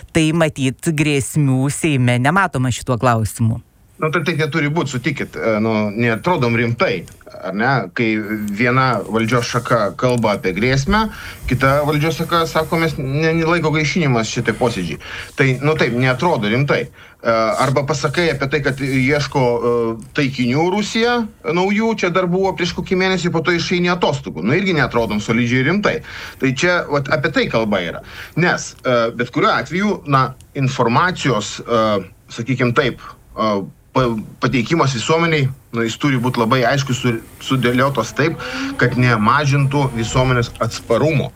tai matyt grėsmių Seime nematoma šituo klausimu. Tai taip neturi būti, sutikit, neatrodom rimtai, ar ne? Kai viena valdžios šaka kalba apie grėsmę, kita valdžios šaka sako, mes laiko gaišinimas šitai posėdžiai. Tai, taip, neatrodo rimtai. Arba pasakai apie tai, kad ieško taikinių Rusija naujų, čia dar buvo prieš kokį mėnesį, po to išeini atostogų. Irgi neatrodom solidžiai rimtai. Tai čia apie tai kalba yra. Nes, bet kuriuo atveju, informacijos, sakykim taip, pateikimas visuomeniai, jis turi būti labai aiškus sudėliotos taip, kad nemažintų visuomenės atsparumo.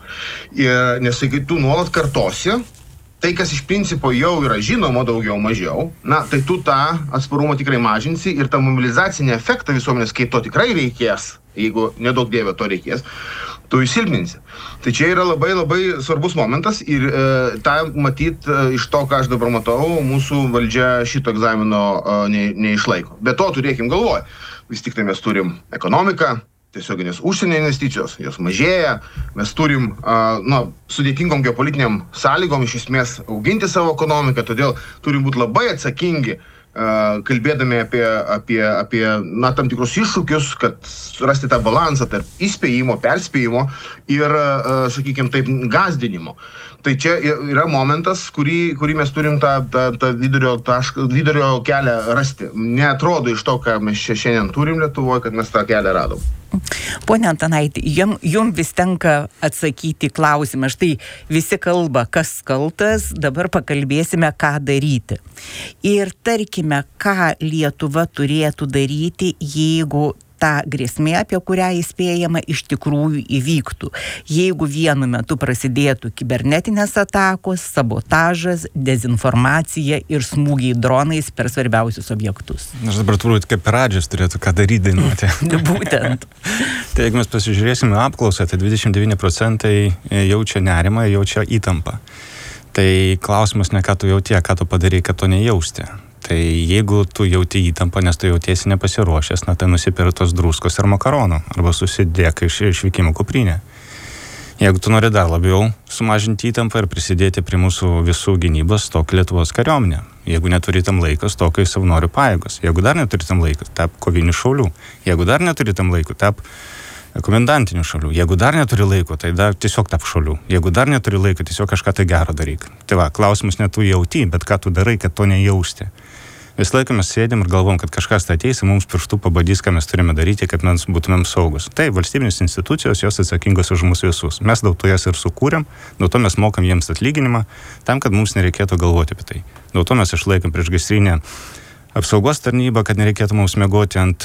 Nes kai tu nuolat kartosi, tai, kas iš principo jau yra žinoma daugiau mažiau, tai tu tą atsparumą tikrai mažinsi ir tą mobilizacinį efektą visuomenės, kai to tikrai reikės, jeigu nedaug dievė to reikės, tu įsilpninsi. Tai čia yra labai labai svarbus momentas ir tą matyt iš to, ką aš dabar matau, mūsų valdžia šito egzamino neišlaiko. Be to turėkim galvoj, vis tik tai mes turim ekonomiką, tiesioginės užsienio investicijos, jos mažėja, mes turim sudėtingom geopolitiniam sąlygom iš esmės auginti savo ekonomiką, todėl turim būti labai atsakingi, kalbėdami apie tam tikrus iššūkius, kad rasti tą balansą tarp įspėjimo, perspėjimo ir, sakykime, taip, gąsdinimo. Tai čia yra momentas, kurį mes turim tą vidurio kelią rasti. Neatrodo iš to, ką mes šiandien turim Lietuvoje, kad mes tą kelią radom. Pone Antanaiti, jum vis tenka atsakyti klausimą. Štai visi kalba, kas kaltas, dabar pakalbėsime, ką daryti. Ir tarkime, ką Lietuva turėtų daryti, jeigu ta grėsmė, apie kurią įspėjama, iš tikrųjų įvyktų. Jeigu vienu metu prasidėtų kibernetinės atakos, sabotažas, dezinformacija ir smūgiai dronais per svarbiausius objektus. Aš dabar turbūt kaip radžis turėtų ką daryti dainuoti. Būtent. Tai jeigu mes pasižiūrėsime apklausą, tai 29% jaučia nerimą, jaučia įtampą. Tai klausimas ne ką tu jauti, ką tu padarai, kad to nejausti. Tai jeigu tu jauti įtampą, nes tu jautiesi nepasiruošęs, tai nusipirk tos druskos ir makaronų, arba susidėk išvykimo kuprinę. Jeigu tu nori dar labiau sumažinti įtampą ir prisidėti prie mūsų visų gynybos, stok Lietuvos kariuomenę. Jeigu neturi tam laiko, stok į savanorių pajėgos. Jeigu dar neturi tam laiko, tap kovinių šaulių. Jeigu dar neturi tam laiko, tap komendantinių šaulių. Jeigu dar neturi laiko, tai dar tiesiog tap šaulių. Jeigu dar neturi laiko, tiesiog kažką tai gero daryk. Tai va, klausimas ne tu jauti, bet ką tu darai, kad to nejausti. Visą laiką mes sėdėm ir galvom, kad kažkas tai ateis ir mums pirštų pabadys, ką mes turime daryti, kad mes būtumėm saugus. Tai valstybinės institucijos, jos atsakingos už mus visus. Mes dėl to jas ir sukūrėm, dėl to mes mokam jiems atlyginimą, tam, kad mums nereikėtų galvoti apie tai. Dėl to mes išlaikėm priešgaisrinę apsaugos tarnybą, kad nereikėtų mums miegoti ant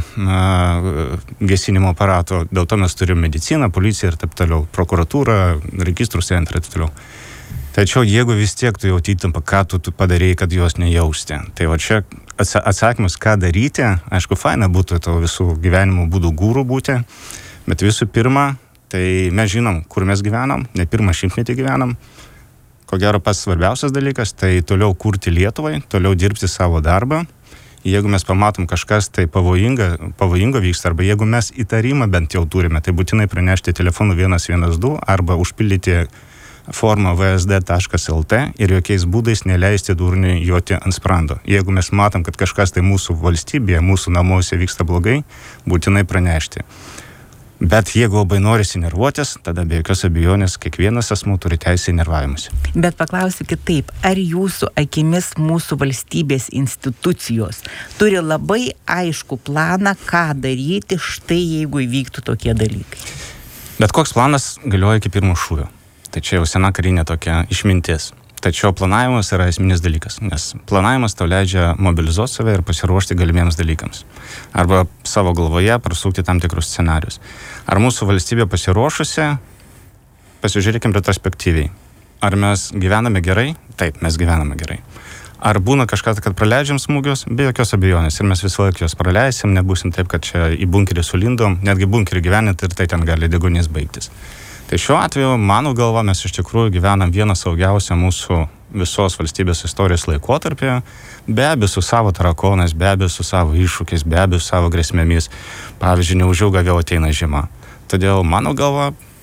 gesinimo aparato. Dėl to mes turime mediciną, policiją ir taip toliau, prokuratūrą, registrų centrą ir taip toliau. Tačiau jeigu vis tiek tu jauti įtampą, ką tu padarėjai, kad jos nejausti. Tai va čia atsakymas, ką daryti, aišku, faina būtų to visų gyvenimo būdų gūrų būti, bet visų pirma, tai mes žinom, kur mes gyvenam, ne pirmą šimtmetį gyvenam. Ko gero pats svarbiausias dalykas, tai toliau kurti Lietuvai, toliau dirbti savo darbą. Jeigu mes pamatom kažkas tai pavojingo vyksta, arba jeigu mes įtarimą bent jau turime, tai būtinai pranešti telefonu 112 arba užpildyti formą vsd.lt ir jokiais būdais neleisti durniui joti ant sprando. Jeigu mes matom, kad kažkas tai mūsų valstybėje, mūsų namuose vyksta blogai, būtinai pranešti. Bet jeigu labai norisi nervuotis, tada be jokios abejonės kiekvienas asmuo turi teisę į nervavimus. Bet paklausiu kitaip, ar jūsų akimis mūsų valstybės institucijos turi labai aišku planą, ką daryti štai jeigu įvyktų tokie dalykai? Bet koks planas galioja iki pirmo šūvio. Tai čia jau sena karinė tokia išmintis. Tačiau planavimas yra esminis dalykas, nes planavimas tau leidžia mobilizuoti save ir pasiruošti galimiems dalykams. Arba savo galvoje prasukti tam tikrus scenarius. Ar mūsų valstybė pasiruošusi? Pasižiūrėkime retrospektyviai. Ar mes gyvename gerai? Taip, mes gyvename gerai. Ar būna kažką, kad praleidžiam smūgius? Be jokios abejonės. Ir mes visą laiką juos praleisim, nebūsim taip, kad čia į bunkerį sulindom, netgi bunkerį gyvenant ir tai ten gali degonės baigtis. Tai šiuo atveju, mano galva, mes iš tikrųjų gyvenam vieną saugiausią mūsų visos valstybės istorijos laikotarpį, be abejo su savo tarakonais, be abejo su savo iššūkiais, be abejo su savo grėsmėmis. Pavyzdžiui, neužilgo vėl ateina žiema. Todėl, mano galva,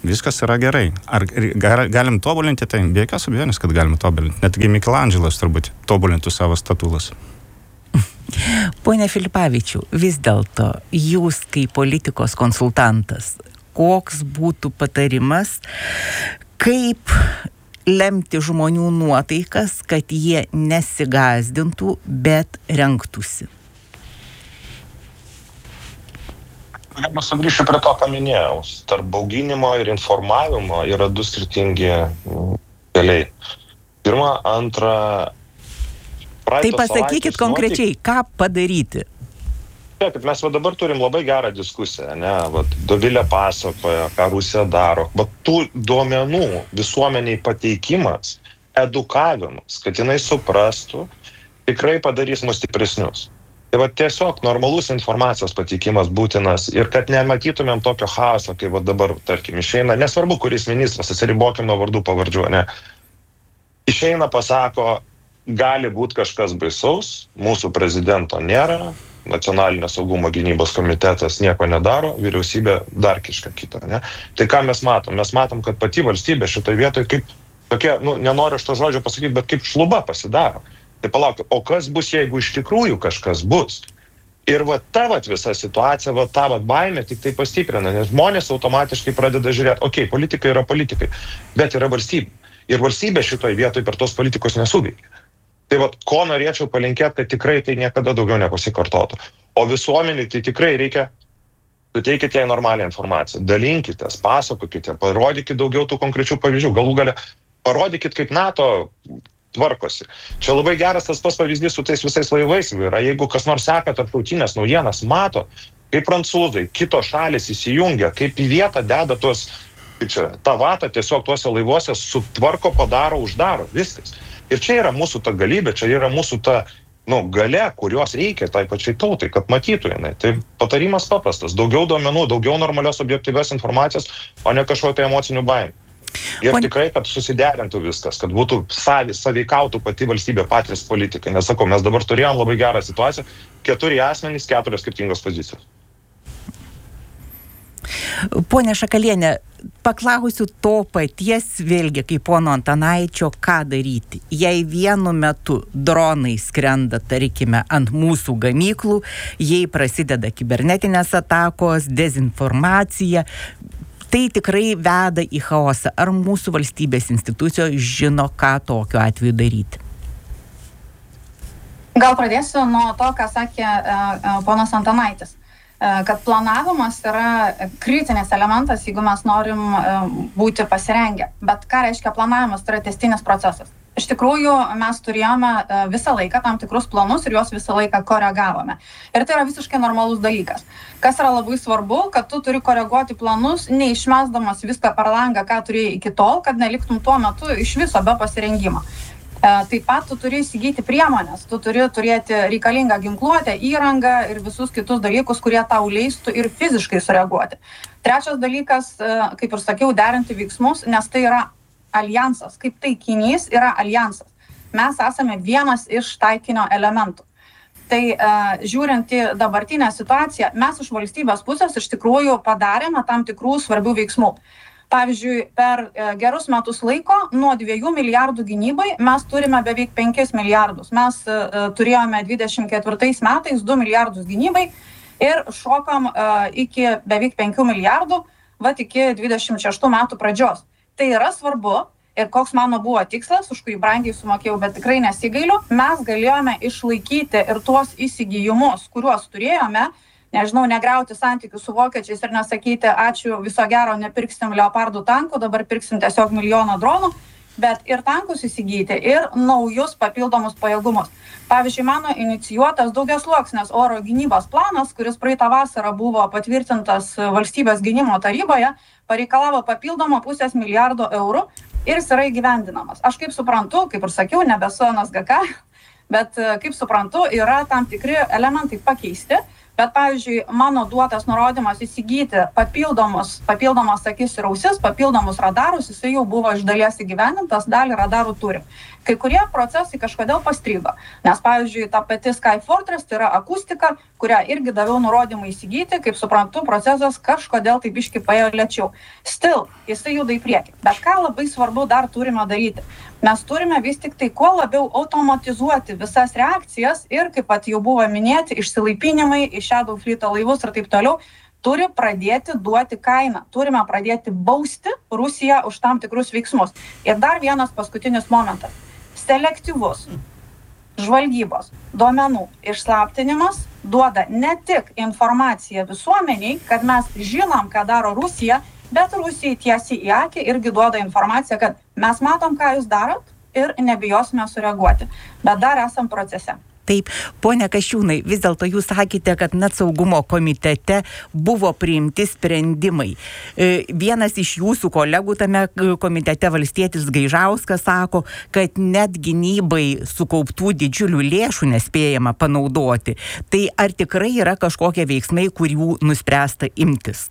viskas yra gerai. Ar galim tobulinti tai? Be jokios abejonės, kad galim tobulinti. Netgi Mikelandželas turbūt tobulintų savo statulas. Pone Filipavičiau, vis dėlto jūs kaip politikos konsultantas, koks būtų patarimas, kaip lemti žmonių nuotaikas, kad jie nesigąsdintų, bet renktųsi? Galima sugrįžti prie to, ką minėjau. Tarp bauginimo ir informavimo yra du skirtingi keliai. Pirma, antra... Tai pasakykit konkrečiai, ką padaryti? Taip, mes dabar turim labai gerą diskusiją, ne? Dovilė pasakoja, ką Rusija daro. Tų duomenų visuomeniai pateikimas, edukavimas, kad jinai suprastų, tikrai padarys mus stipresnius. Tai tiesiog normalus informacijos pateikimas būtinas ir kad nematytumėm tokio chaoso, kai dabar, tarkim, išeina, nesvarbu, kuris ministras, atsiribokim nuo vardų pavardžių, ne? Išeina, pasako, gali būti kažkas baisaus, mūsų prezidento nėra, Nacionalinio saugumo gynybos komitetas nieko nedaro, vyriausybė dar kažką kitą, ne? Tai ką mes matom? Mes matom, kad pati valstybė šitoje vietoje kaip tokia, nenoriu šito žodžio pasakyti, bet kaip šluba pasidaro. Tai palaukit, o kas bus, jeigu iš tikrųjų kažkas bus? Ir ta visa situacija, ta baimė tik tai pastiprina, nes žmonės automatiškai pradeda žiūrėti, okei, politikai yra politikai, bet yra valstybė. Ir valstybė šitoje vietoje per tos politikos nesuveikia. Tai ko norėčiau palinkėti, kad tikrai tai niekada daugiau nepasikartotų. O visuomeniai tai tikrai reikia, suteikite jai normalią informaciją, dalinkitės, pasakokite, parodykite daugiau tų konkrečių pavyzdžių, galų gale parodykite, kaip NATO tvarkosi. Čia labai geras tas pats pavyzdys su tais visais laivais yra. Jeigu kas nors seka tarptautinės naujienas, mato, kaip prancūzai, kitos šalys įsijungia, kaip į vietą deda tuos, tą vatą tiesiog tuose laivuose sutvarko, padaro, uždaro, viskas. Ir čia yra mūsų ta galybė, čia yra mūsų ta galia, kurios reikia tai pačiai tautai, kad matytų jinai. Tai patarimas paprastas. Daugiau duomenų, daugiau normalios objektyvios informacijos, o ne kažkokio emocinių baimių. Ir tikrai, kad susiderintų viskas, kad būtų sąveikautų pati valstybė, patys politikai. Nes sakau, mes dabar turėjom labai gerą situaciją, 4 asmenys, 4 skirtingos pozicijos. Pone Šakalienė, paklausiu to paties vėlgi kaip pono Antanaičio, ką daryti. Jei vienu metu dronai skrenda, tarkime, ant mūsų gamyklų, jei prasideda kibernetinės atakos, dezinformacija, tai tikrai veda į chaosą. Ar mūsų valstybės institucijos žino, ką tokiu atveju daryti? Gal pradėsiu nuo to, ką sakė ponas Antanaitis. Kad planavimas yra kritinis elementas, jeigu mes norim būti pasirengę. Bet ką reiškia planavimas? Tai yra tęstinis procesas. Iš tikrųjų, mes turėjome visą laiką tam tikrus planus ir juos visą laiką koregavome. Ir tai yra visiškai normalus dalykas. Kas yra labai svarbu, kad tu turi koreguoti planus, neišmesdamas viską per langą, ką turėjai iki tol, kad neliktum tuo metu iš viso be pasirengimo. Taip pat tu turi įsigyti priemonės, tu turi turėti reikalingą ginkluotę, įrangą ir visus kitus dalykus, kurie tau leistų ir fiziškai sureaguoti. Trečias dalykas, kaip ir sakiau, derinti veiksmus, nes tai yra aljansas, kaip taikinys yra aljansas. Mes esame vienas iš taikinio elementų. Tai žiūrint į dabartinę situaciją, mes iš valstybės pusės iš tikrųjų padarėme tam tikrų svarbių veiksmų. Pavyzdžiui, per gerus metus laiko nuo 2 milijardų gynybai mes turime beveik 5 milijardus. Mes turėjome 24 metais 2 milijardus gynybai ir šokam iki beveik 5 milijardų, iki 26 metų pradžios. Tai yra svarbu ir koks mano buvo tikslas, už kurį brangiai sumokėjau, bet tikrai nesigailiu, mes galėjome išlaikyti ir tuos įsigijimus, kuriuos turėjome, nežinau, negriauti santykių su vokiečiais ir nesakyti, ačiū, viso gero, nepirksim Leopardų tankų, dabar pirksim tiesiog 1 milijoną dronų, bet ir tankus įsigyti, ir naujus papildomus pajėgumus. Pavyzdžiui, mano inicijuotas daugiasluoksnis oro gynybos planas, kuris praeitą vasarą buvo patvirtintas Valstybės gynimo taryboje, pareikalavo papildomą 0,5 milijardo eurų ir jis yra įgyvendinamas. Aš kaip suprantu, kaip ir sakiau, nebesu NSGK, bet kaip suprantu, yra tam tikri elementai pakeisti. Bet, pavyzdžiui, mano duotas nurodymas įsigyti papildomas akis ir ausis, papildomus radarus, jisai jau buvo iš dalies įgyvendintas, dalį radarų turi. Kai kurie procesai kažkodėl pastrigo, nes, pavyzdžiui, ta pati Skyfortress tai yra akustika, kurią irgi daviau nurodymą įsigyti, kaip suprantu, procesas kažkodėl taip biškį paėjo lėčiau. Still, jisai juda į priekį. Bet ką labai svarbu dar turime daryti? Mes turime vis tik tai kuo labiau automatizuoti visas reakcijas ir, kaip pat jau buvo minėti, išsilaipinimai į Shadow Fleet laivus ir taip toliau, turi pradėti duoti kainą. Turime pradėti bausti Rusiją už tam tikrus veiksmus. Ir dar vienas paskutinis momentas. Selektyvus žvalgybos duomenų išslaptinimas duoda ne tik informaciją visuomeniai, kad mes žinom, ką daro Rusija, bet Rusijai tiesiai į akį irgi duoda informaciją, kad mes matom, ką jūs darot ir nebijosime sureaguoti. Bet dar esam procese. Taip, ponia Kasčiūnai, vis dėlto jūs sakėte, kad net saugumo komitete buvo priimti sprendimai. Vienas iš jūsų kolegų tame komitete, valstietis Gaižauskas, sako, kad net gynybai sukauptų didžiulių lėšų nespėjama panaudoti. Tai ar tikrai yra kažkokie veiksmai, kurių nuspręsta imtis?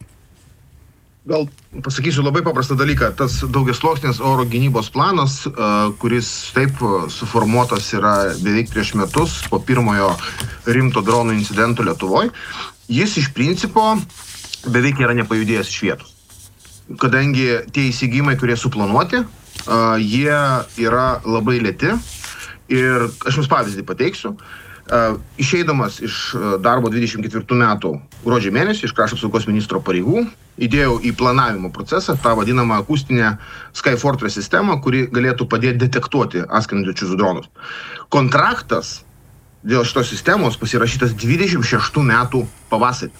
Gal pasakysiu labai paprastą dalyką. Tas daugiasluoksnis oro gynybos planas, kuris taip suformuotas yra beveik prieš metus po pirmojo rimto dronų incidento Lietuvoje, jis iš principo beveik yra nepajudėjęs iš vietos. Kadangi tie įsigijimai, kurie suplanuoti, jie yra labai lėti. Ir aš jums pavyzdį pateiksiu. Išeidamas iš darbo 24 metų gruodžio mėnesį iš krašto apsaugos ministro pareigų, įdėjau į planavimo procesą tą vadinamą akustinę Skyfortress sistemą, kuri galėtų padėti detektuoti atskrendančius dronus. Kontraktas dėl šitos sistemos pasirašytas 26 metų pavasarį.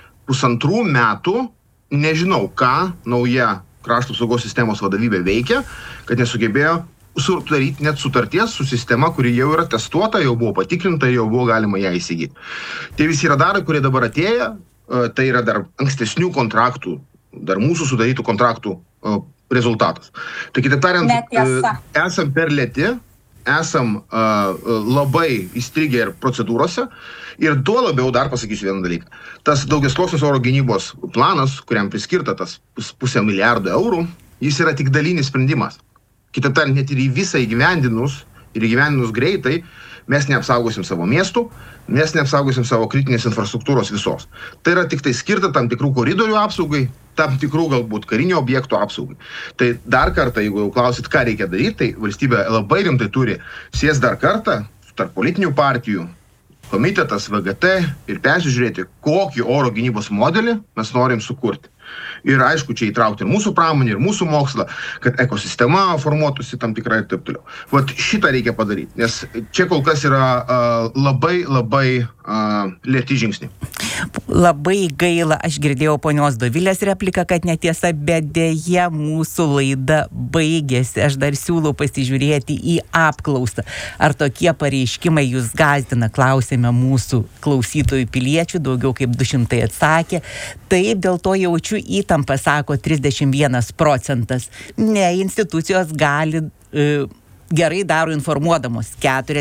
1,5 metų nežinau, ką nauja krašto apsaugos sistemos vadovybė veikia, kad nesugebėjo sudaryti net sutarties su sistema, kuri jau yra testuota, jau buvo patikrinta, jau buvo galima ją įsigyti. Tie visi radarai, kurie dabar atėję, tai yra dar ankstesnių kontraktų, dar mūsų sudarytų kontraktų rezultatas. Tai kitaip tariant, esam per lėti, esam labai įstrigę ir procedūrose ir tuo labiau dar pasakysiu vieną dalyką. Tas daugiasluoksnis oro gynybos planas, kuriam priskirta tas 500 milijardo eurų, jis yra tik dalinis sprendimas. Kitaip tariant, net ir į visą įgyvendinus greitai, mes neapsaugosim savo miestų, mes neapsaugosim savo kritinės infrastruktūros visos. Tai yra tik tai skirta tam tikrų koridorių apsaugai, tam tikrų galbūt karinių objektų apsaugai. Tai dar kartą, jeigu jau klausit, ką reikia daryti, tai valstybė labai rimtai turi sės dar kartą tarp politinių partijų, komitetas, VGT ir persižiūrėti, kokį oro gynybos modelį mes norim sukurti. Ir aišku, čia įtraukti ir mūsų pramonį, ir mūsų mokslą, kad ekosistema formuotųsi tam tikrai ir taip toliau. Vat šitą reikia padaryti, nes čia kol kas yra labai lėti žingsniai. Labai gaila, aš girdėjau ponios Dovilės repliką, kad netiesa, bet dėja mūsų laida baigėsi. Aš dar siūlau pasižiūrėti į apklausą. Ar tokie pareiškimai jūs gąsdina, klausėme mūsų klausytojų piliečių, daugiau kaip 200 atsakė. Taip, dėl to jaučiu įtampą, sako 31%. Ne, institucijos gali gerai daro informuodamos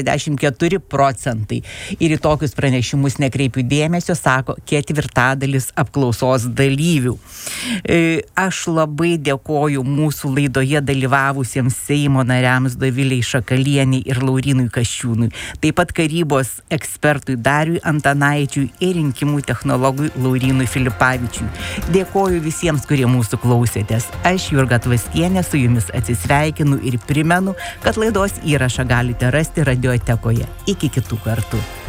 44%. Ir į tokius pranešimus nekreipiu dėmesio, sako 1/4 apklausos dalyvių. Aš labai dėkoju mūsų laidoje dalyvavusiems Seimo nariams Dovilei Šakalienei ir Laurynui Kasčiūnui, taip pat karybos ekspertui Dariui Antanaičiui ir rinkimų technologui Laurynui Filipavičiui. Dėkoju visiems, kurie mūsų klausėtės. Aš, Jurga Tvaskienė, su jumis atsisveikinu ir primenu, kad laidos įrašą galite rasti radiotekoje. Iki kitų kartų.